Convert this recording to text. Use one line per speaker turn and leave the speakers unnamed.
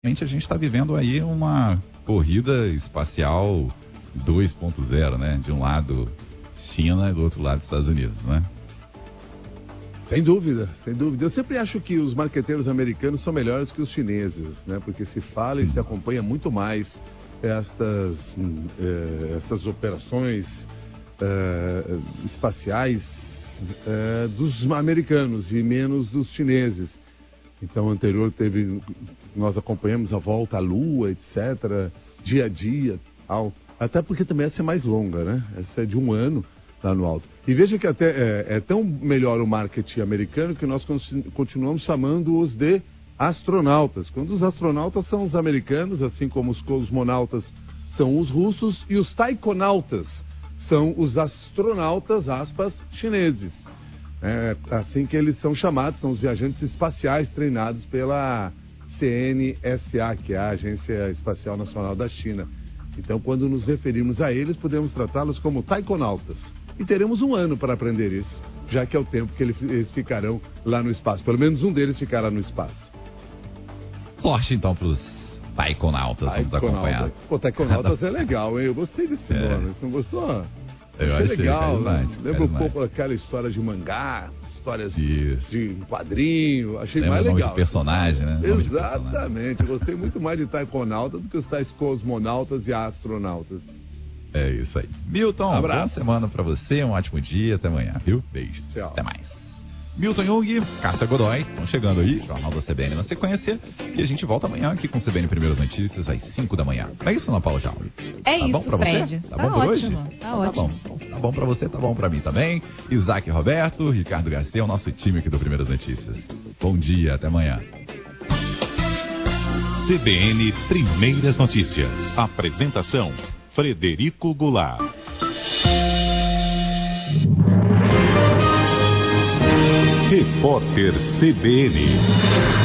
A gente está vivendo aí uma corrida espacial 2.0, né? De um lado China e do outro lado Estados Unidos, né?
Sem dúvida, sem dúvida. Eu sempre acho que os marqueteiros americanos são melhores que os chineses, né? Porque se fala e se acompanha muito mais essas operações espaciais dos americanos e menos dos chineses. Então, anterior nós acompanhamos a volta à Lua, etc., dia a dia, tal. Até porque também essa é mais longa, né? Essa é de 1 ano lá no alto. E veja que até é tão melhor o marketing americano que nós continuamos chamando-os de astronautas. Quando os astronautas são os americanos, assim como os cosmonautas são os russos, e os taikonautas são os astronautas, aspas, chineses. É assim que eles são chamados, são os viajantes espaciais treinados pela CNSA, que é a Agência Espacial Nacional da China. Então, quando nos referimos a eles, podemos tratá-los como taikonautas. E teremos 1 ano para aprender isso, já que é o tempo que eles ficarão lá no espaço. Pelo menos um deles ficará no espaço.
Sorte, então, para os taikonautas. Vamos acompanhar.
Pô, taikonautas é legal, hein? Eu gostei desse nome. Você não gostou?
Eu achei
legal, né? Lembra um pouco daquela história de mangá, histórias de quadrinho. Achei mais legal.
Nome de personagem, né?
Exatamente. Gostei muito mais de taikonautas do que os tais cosmonautas e astronautas.
É isso aí. Milton, boa semana pra você, um ótimo dia, até amanhã, viu? Beijos.
Tchau.
Até mais. Milton Jung, Cássia Godoy, estão chegando aí, Jornal da CBN na sequência, e a gente volta amanhã aqui com CBN Primeiras Notícias às 5 da manhã. Não é isso, Ana Paula Jaume?
É
tá
isso,
bom pra
Fred.
você? Tá bom por
ótimo,
hoje?
Tá ótimo.
Tá bom pra você, tá bom pra mim também. Isaac Roberto, Ricardo Garcia, o nosso time aqui do Primeiras Notícias. Bom dia, até amanhã.
CBN Primeiras Notícias. Apresentação: Frederico Goulart. Repórter CBN.